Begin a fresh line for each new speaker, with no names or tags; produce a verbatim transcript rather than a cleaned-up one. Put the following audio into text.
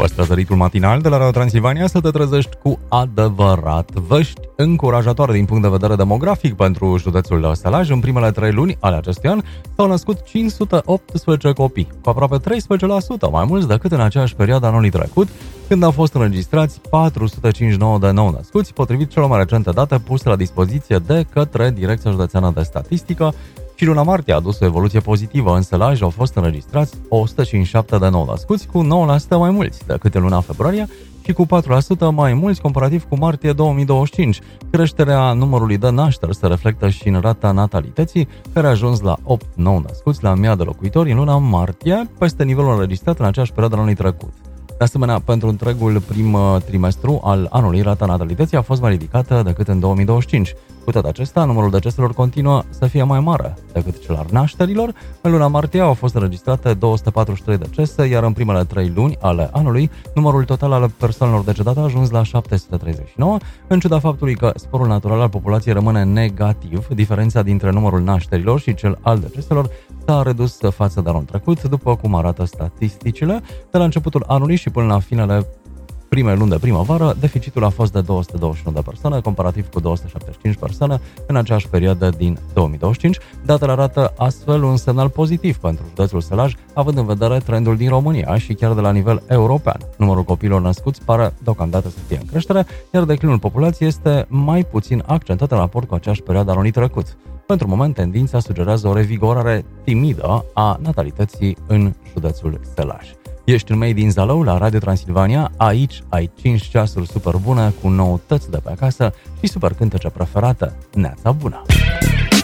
Păstrează ritmul matinal de la Radio Transilvania să te trezești cu adevărat. Vești încurajatoare din punct de vedere demografic pentru județul Sălaj. În primele trei luni ale acestui an s-au născut cinci sute optsprezece copii, cu aproape treisprezece la sută mai mulți decât în aceeași perioadă anului trecut, când au fost înregistrați patru sute cincizeci și nouă de nou născuți, potrivit celor mai recente date puse la dispoziție de către Direcția Județeană de Statistică. Și luna martie a adus o evoluție pozitivă. În Sălaj au fost înregistrați o sută cincizeci și șapte de nou născuți, cu nouă la sută mai mulți decât în luna februarie și cu patru la sută mai mulți comparativ cu martie două mii douăzeci și cinci. Creșterea numărului de nașteri se reflectă și în rata natalității, care a ajuns la opt nou născuți la mii de locuitori în luna martie, peste nivelul înregistrat în aceeași perioadă anului trecut. De asemenea, pentru întregul prim trimestru al anului, rata natalității a fost mai ridicată decât în două mii douăzeci și cinci. Cu toate acestea, numărul deceselor continuă să fie mai mare decât cel al nașterilor. În luna martie au fost înregistrate două sute patruzeci și trei decese, iar în primele trei luni ale anului, numărul total al persoanelor decedate a ajuns la șapte sute treizeci și nouă, în ciuda faptului că sporul natural al populației rămâne negativ. Diferența dintre numărul nașterilor și cel al deceselor s-a redus față de anul trecut, după cum arată statisticile. De la începutul anului și până la finele primei luni de primăvară, deficitul a fost de două sute douăzeci și unu de persoane, comparativ cu două sute șaptezeci și cinci persoane în aceeași perioadă din două mii douăzeci și cinci. Datele arată astfel un semnal pozitiv pentru județul Sălaj, având în vedere trendul din România și chiar de la nivel european. Numărul copiilor născuți pare deocamdată să fie în creștere, iar declinul populației este mai puțin accentat în raport cu aceeași perioadă anului trecut. Pentru moment, tendința sugerează o revigorare timidă a natalității în județul Sălaj. Ești în Made in Zalău la Radio Transilvania, aici ai cinci ceasuri super bune cu noutăți de pe acasă și super cântece preferate. Neața bună!